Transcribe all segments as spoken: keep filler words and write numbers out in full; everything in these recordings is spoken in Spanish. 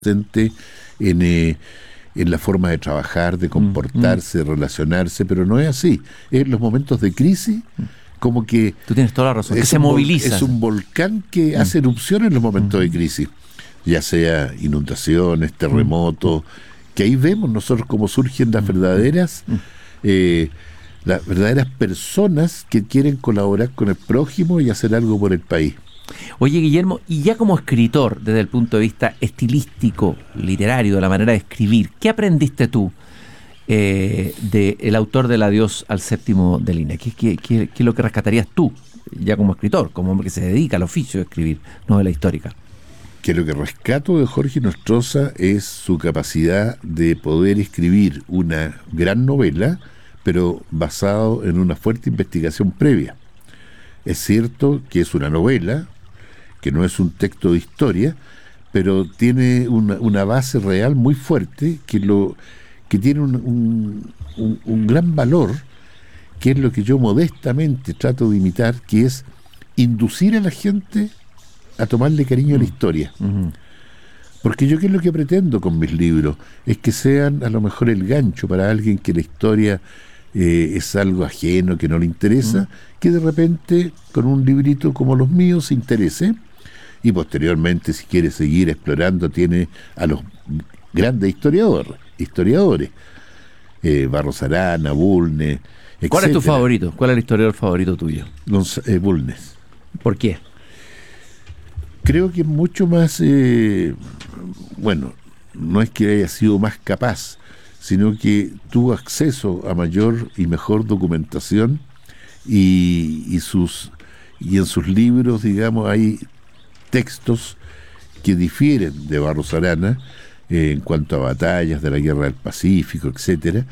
presente en, eh, en la forma de trabajar, de comportarse, de relacionarse, pero no es así. En los momentos de crisis, como que... Tú tienes toda la razón, que es se un vol- moviliza. Es un volcán que Mm. hace erupción en los momentos de crisis, ya sea inundaciones, terremotos, que ahí vemos nosotros cómo surgen las verdaderas... Eh, las verdaderas personas que quieren colaborar con el prójimo y hacer algo por el país. Oye, Guillermo, y ya como escritor, desde el punto de vista estilístico, literario, de la manera de escribir, ¿qué aprendiste tú eh, del autor del Adiós al séptimo de línea? ¿Qué, qué, qué, qué es lo que rescatarías tú, ya como escritor, como hombre que se dedica al oficio de escribir novela histórica? Que lo que rescato de Jorge Nostroza es su capacidad de poder escribir una gran novela, pero basado en una fuerte investigación previa. Es cierto que es una novela, que no es un texto de historia, pero tiene una, una base real muy fuerte que lo que tiene un, un, un, un gran valor, que es lo que yo modestamente trato de imitar, que es inducir a la gente a tomarle cariño a la historia. Uh-huh. Porque yo, ¿qué es lo que pretendo con mis libros? Es que sean a lo mejor el gancho para alguien que la historia eh, es algo ajeno, que no le interesa, uh-huh. que de repente con un librito como los míos se interese, y posteriormente, si quiere seguir explorando, tiene a los grandes historiadores, historiadores eh, Barros Arana, Bulnes, etcétera. ¿Cuál es tu favorito? ¿Cuál es el historiador favorito tuyo? Gonz- eh, Bulnes. ¿Por qué? Creo que es mucho más, eh, bueno, no es que haya sido más capaz, sino que tuvo acceso a mayor y mejor documentación y, y, sus, y en sus libros, digamos, hay textos que difieren de Barros Arana eh, en cuanto a batallas de la Guerra del Pacífico, etcétera,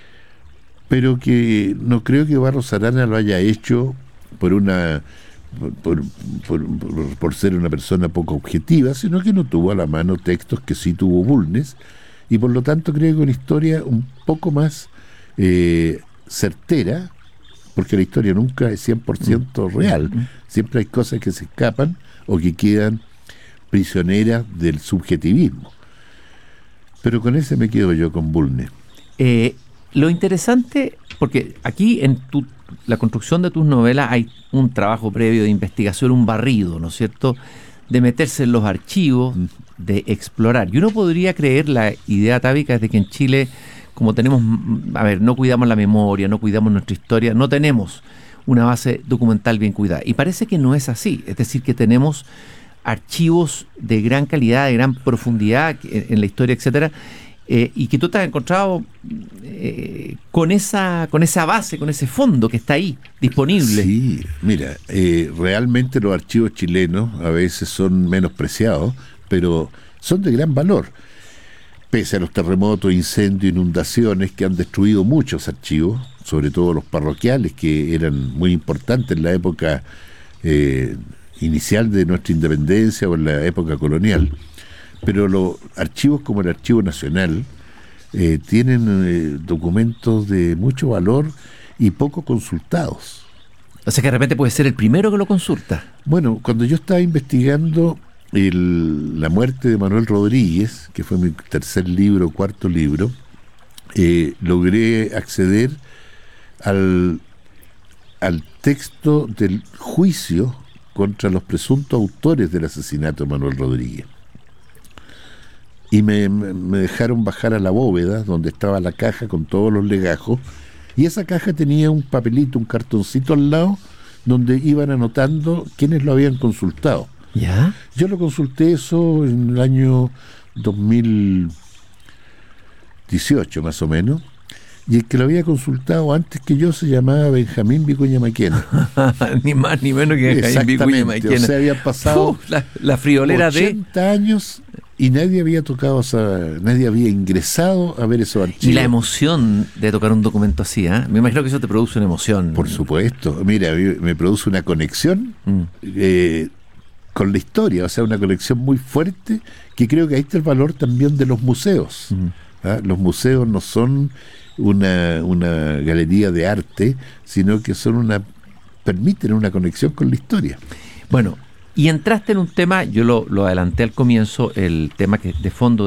pero que no creo que Barros Arana lo haya hecho por una... Por, por, por, por ser una persona poco objetiva, sino que no tuvo a la mano textos que sí tuvo Bulnes, y por lo tanto creo que una historia un poco más eh, certera, porque la historia nunca es cien por ciento real, siempre hay cosas que se escapan o que quedan prisioneras del subjetivismo. Pero con ese me quedo yo, con Bulnes. Eh, lo interesante, porque aquí en tu la construcción de tus novelas hay un trabajo previo de investigación, un barrido, ¿no es cierto?, de meterse en los archivos, de explorar. Y uno podría creer, la idea atávica es de que en Chile, como tenemos, a ver, no cuidamos la memoria, no cuidamos nuestra historia, no tenemos una base documental bien cuidada. Y parece que no es así, es decir, que tenemos archivos de gran calidad, de gran profundidad en, en la historia, etcétera, Eh, y que tú te has encontrado eh, con esa con esa base, con ese fondo que está ahí, disponible. Sí, mira, eh, realmente los archivos chilenos a veces son menospreciados, pero son de gran valor. Pese a los terremotos, incendios, inundaciones que han destruido muchos archivos, sobre todo los parroquiales, que eran muy importantes en la época eh, inicial de nuestra independencia o en la época colonial. Pero los archivos como el Archivo Nacional eh, tienen eh, documentos de mucho valor y poco consultados. O sea que de repente puede ser el primero que lo consulta. Bueno, cuando yo estaba investigando el, la muerte de Manuel Rodríguez, que fue mi tercer libro, cuarto libro, eh, logré acceder al, al texto del juicio contra los presuntos autores del asesinato de Manuel Rodríguez. Y me, me dejaron bajar a la bóveda donde estaba la caja con todos los legajos, y esa caja tenía un papelito, un cartoncito al lado donde iban anotando quiénes lo habían consultado. ¿Ya? Yo lo consulté eso en el año dos mil dieciocho más o menos, y el que lo había consultado antes que yo se llamaba Benjamín Vicuña Maquena. Ni más ni menos que Benjamín Vicuña Maquena. O sea, habían pasado Uf, la, la friolera ochenta de... años y nadie había tocado, esa, nadie había ingresado a ver esos archivos. Y la emoción de tocar un documento así, ¿eh? Me imagino que eso te produce una emoción. Por supuesto. Mira, me produce una conexión mm. eh, con la historia, o sea, una conexión muy fuerte, que creo que ahí está el valor también de los museos. Mm. ¿Ah? Los museos no son una, una galería de arte, sino que son una permiten una conexión con la historia. Bueno, Y entraste en un tema, yo lo, lo adelanté al comienzo, el tema que de fondo